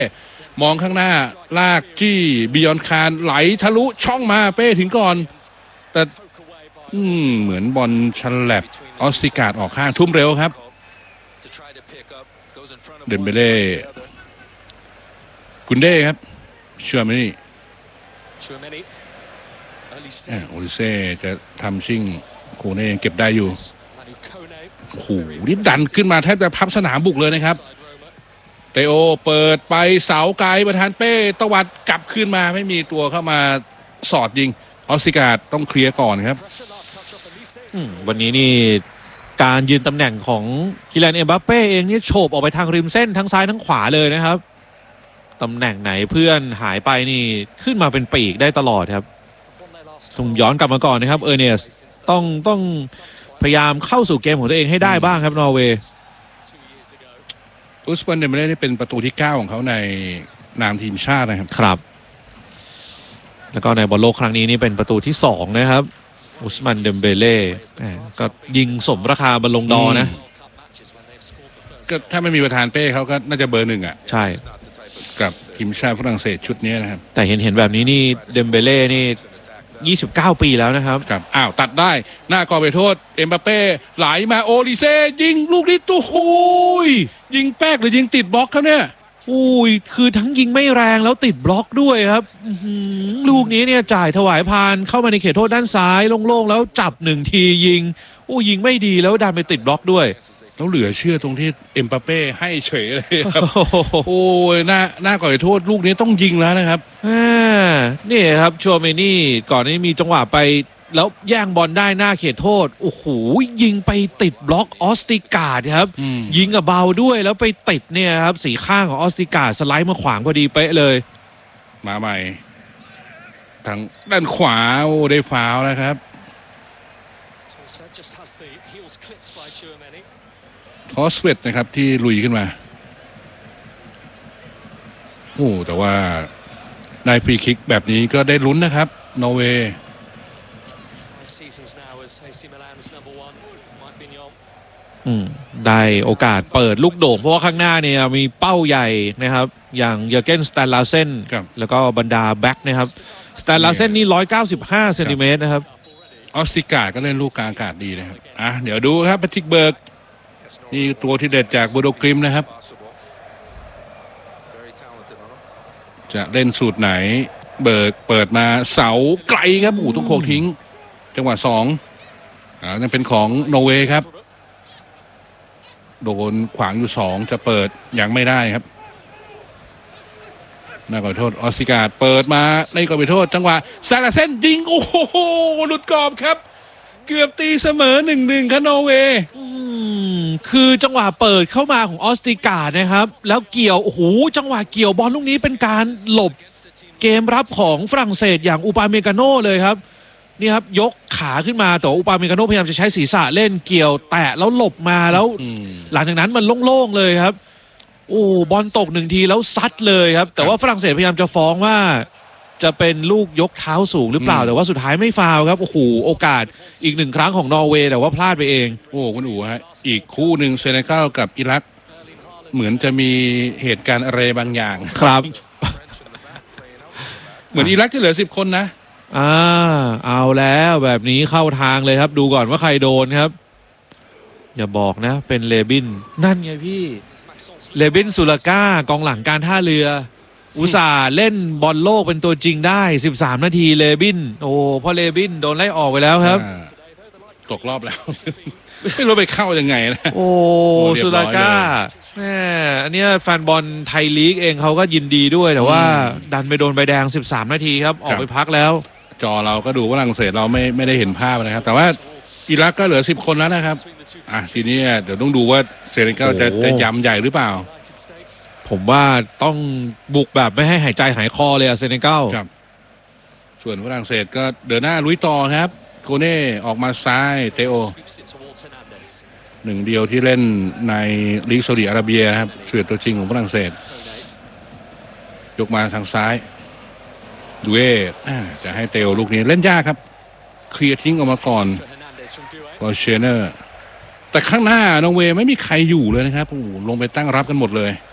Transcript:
มองข้างหน้าลากจี้บิยอนคารไหลทะลุช่องมาเป้ถึงก่อนแต่เหมือนบอลฉลับออสติการ์ดออกข้างทุ่มเร็วครับเดมเบเล่กุนเด้ครับเชื่อไหมนี่โอลิเซ่จะทำชิ่งโคเน่ยังเก็บได้อยู่โอ้โหนี่ดันขึ้นมาแทบจะพับสนามบุกเลยนะครับเตโอเปิดไปเสาไกลประธานเป้ตวัดกลับขึ้นมาไม่มีตัวเข้ามาสอดยิงออสติการ์ดต้องเคลียร์ก่อนครับวันนี้นี่การยืนตำแหน่งของคิลัน เอ็มบัปเป้เองนี่โฉบออกไปทางริมเส้นทั้งซ้ายทั้งขวาเลยนะครับตำแหน่งไหนเพื่อนหายไปนี่ขึ้นมาเป็นปีกได้ตลอดครับต้องย้อนกลับมาก่อนนะครับเนสต้องพยายามเข้าสู่เกมของตัวเองให้ได้บ้างครับนอร์เวย์อุสมันเดมเล่นี่เป็นประตูที่9ของเขาในนามทีมชาตินะครับครับแล้วก็ในบอลโลกครั้งนี้นี่เป็นประตูที่2นะครับอุสมันเดมเบเล่ก็ยิงสมราคาบอลลงดอนะก็ถ้าไม่มีประธานเป้เขาก็น่าจะเบอร์1อ่ะใช่กับทีมชาติฝรั่งเศสชุดนี้นะครับแต่เห็นแบบนี้นี่เดมเบเล่นี่29 ปีแล้วนะครับครับตัดได้หน้ากรอบไปโทษเอ็มบัปเป้ไหลมาโอลิเซ่ยิงลูกนี้ตู้หูยยิงแป๊กหรือยิงติดบล็อกครับเนี่ยคือทั้งยิงไม่แรงแล้วติดบล็อกด้วยครับลูกนี้เนี่ยจ่ายถวายพานเข้ามาในเขตโทษด้านซ้ายโล่งๆแล้วจับ1 ทียิงยิงไม่ดีแล้วดันไปติดบล็อกด้วยแล้วเหลือเชื่อตรงที่เอ็มบัปเป้ให้เฉยเลยครับหน้าก่อนโทษลูกนี้ต้องยิงแล้วนะครับนี่ครับชัวเมนี่ก่อนนี้มีจังหวะไปแล้วแย่งบอลได้หน้าเขตโทษโอ้โหยิงไปติดบล็อกออสติการ์ดครับยิงเบาด้วยแล้วไปติดเนี่ยครับสีข้างของออสติการ์ดสไลด์มาขวางพอดีเป๊ะเลยมาใหม่ทางด้านขวาได้ฟาวล์แล้วครับทอสเวตนะครับที่ลุยขึ้นมาแต่ว่าได้ฟรีคิกแบบนี้ก็ได้ลุ้นนะครับนอร์เวย์ได้โอกาสเปิดลูกโด่งเพราะว่าข้างหน้าเนี่ยมีเป้าใหญ่นะครับอย่างเยอร์เกนสแตนลาเซนแล้วก็บรรดาแบ็คนะครับสแตนลาเซนนี่195 เซนติเมตรนะครับออสติการ์ก็เล่นลูกกลางอากาศดีนะครับเดี๋ยวดูครับแพทริกเบิร์กนี่ตัวที่เด็ดจากโบโดกริมนะครับจะเล่นสูตรไหนเบิร์กเปิดมาเสาไกลครับต้องโคกทิ้งจังหวะ2นั่นเป็นของนอร์เวย์ครับโดนขวางอยู่2จะเปิดยังไม่ได้ครับน่าขอโทษออสติการ์เปิดมาในกรอบไปโทษจังหวะซาลาเซนยิงโอ้โหหลุดกรอบครับเกือบตีเสมอ 1-1 ครับนอร์เวย์คือจังหวะเปิดเข้ามาของออสติการ์นะครับแล้วเกี่ยวจังหวะเกี่ยวบอลลูกนี้เป็นการหลบเกมรับของฝรั่งเศสอย่างอูปาเมกาโน่เลยครับนี่ครับยกขาขึ้นมาแต่อูปาเมกาโน่พยายามจะใช้ศีรษะเล่นเกี่ยวแตะแล้วหลบมาแล้วหลังจากนั้นมันโล่งๆเลยครับบอลตก1 ทีแล้วซัดเลยครับแต่ว่าฝรั่งเศสพยายามจะฟ้องว่าจะเป็นลูกยกเท้าสูงหรือเปล่าแต่ว่าสุดท้ายไม่ฟาวครับโอกาสอีก1 ครั้งของนอร์เวย์แต่ว่าพลาดไปเองคุณฮะอีกคู่หนึ่งเซเนกัลกับอิรักเหมือนจะมีเหตุการณ์อะไรบางอย่างครับเหมือนอิรักจะเหลือ10 คนนะเอาแล้วแบบนี้เข้าทางเลยครับดูก่อนว่าใครโดนครับอย่าบอกนะเป็นเลบินนั่นไงพี่เลบินสุลก้ากองหลังการท่าเรืออุตส่าห์เล่นบอลโลกเป็นตัวจริงได้13 นาทีเลบินพอเลบินโดนไล่ออกไปแล้วครับตกรอบแล้วไม่รู้ไปเข้ายังไงนะสุลก้าอันนี้แฟนบอลไทยลีกเองเขาก็ยินดีด้วยแต่ว่าดันไปโดนใบแดง13 นาทีครับออกไปพักแล้วจอเราก็ดูว่าฝรั่งเศสเราไม่ได้เห็นภาพนะครับแต่ว่าอิรักก็เหลือ10 คนแล้วนะครับทีนี้เดี๋ยวต้องดูว่าเซเนกัลจะย้ำใหญ่หรือเปล่าผมว่าต้องบุกแบบไม่ให้หายใจหายคอเลยเซเนกัลส่วนฝรั่งเศสก็เดินหน้าลุยต่อครับโคเน่ออกมาซ้ายเตโอ1 เดียวที่เล่นในลีกซาอุดิอาระเบียนะครับเสือตัวจริงของฝรั่งเศสยกมาทางซ้ายดูจะให้เตโอลูกนี้เล่นยากครับเคลียร์ทิ้งออกมาก่อนบอลเชเนอร์แต่ข้างหน้านอร์เวย์ไม่มีใครอยู่เลยนะครับลงไปตั้งรับกันหมดเลย